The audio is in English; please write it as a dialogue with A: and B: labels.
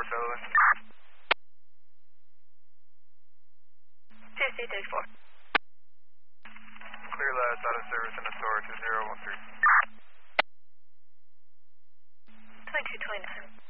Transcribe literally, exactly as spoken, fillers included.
A: Sullivan.
B: T C thirty-four.
A: Clear last out of service in Astoria two zero one three.
B: twenty-two twenty-nine.